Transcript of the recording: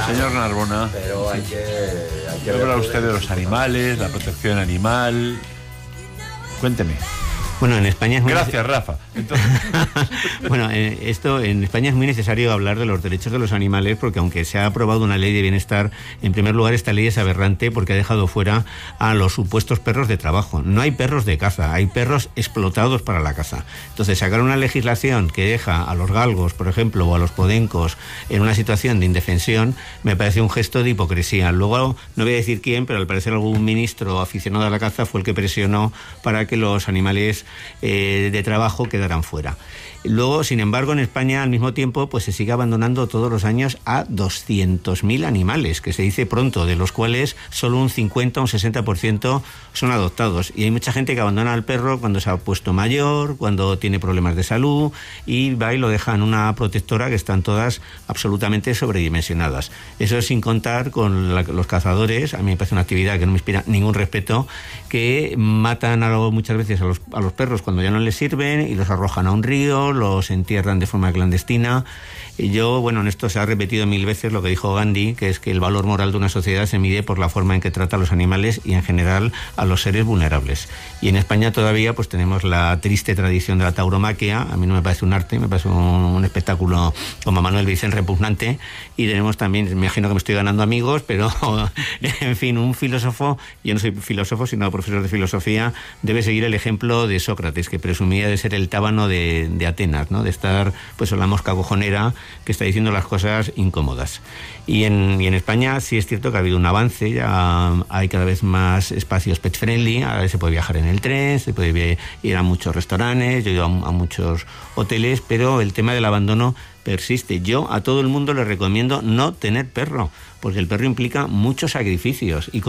Señor Narbona, pero hay que habla usted de los animales, la protección animal. Cuénteme. Bueno, en España es muy Gracias, Rafa. Entonces... Bueno, en España es muy necesario hablar de los derechos de los animales, porque aunque se ha aprobado una ley de bienestar, en primer lugar esta ley es aberrante porque ha dejado fuera a los supuestos perros de trabajo. No hay perros de caza, hay perros explotados para la caza. Entonces, sacar una legislación que deja a los galgos, por ejemplo, o a los podencos en una situación de indefensión, me parece un gesto de hipocresía. Luego, no voy a decir quién, pero al parecer algún ministro aficionado a la caza fue el que presionó para que los animales de trabajo quedaran fuera. Luego, sin embargo, en España al mismo tiempo pues se sigue abandonando todos los años a 200.000 animales, que se dice pronto, de los cuales solo un 50 o un 60% son adoptados. Y hay mucha gente que abandona al perro cuando se ha puesto mayor, cuando tiene problemas de salud, y va y lo deja en una protectora que están todas absolutamente sobredimensionadas. Eso sin contar con los cazadores. A mí me parece una actividad que no me inspira ningún respeto, que matan muchas veces a los perros cuando ya no les sirven y los arrojan a un río, los entierran de forma clandestina. Y yo, bueno, en esto se ha repetido 1000 veces lo que dijo Gandhi, que es que el valor moral de una sociedad se mide por la forma en que trata a los animales y en general a los seres vulnerables. Y en España todavía pues tenemos la triste tradición de la tauromaquia. A mí no me parece un arte, me parece un espectáculo, como Manuel dicen, repugnante. Y tenemos también, me imagino que me estoy ganando amigos, pero en fin, un filósofo, yo no soy filósofo sino profesor de filosofía, debe seguir el ejemplo de Sócrates, que presumía de ser el tábano de Atenas, ¿no? De estar pues en la mosca cojonera que está diciendo las cosas incómodas. Y en España sí es cierto que ha habido un avance, ya hay cada vez más espacios pet friendly, ahora se puede viajar en el tren, se puede ir a muchos restaurantes, yo he ido a muchos hoteles, pero el tema del abandono persiste. Yo a todo el mundo le recomiendo no tener perro, porque el perro implica muchos sacrificios y